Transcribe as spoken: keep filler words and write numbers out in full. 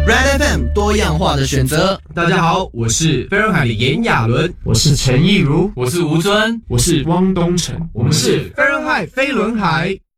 Red F M 多样化的选择。 大家好，我是飞轮海的炎亚纶， 我是陈亦儒， 我是吴尊， 我是汪东城， 我们是飞轮海飞轮海。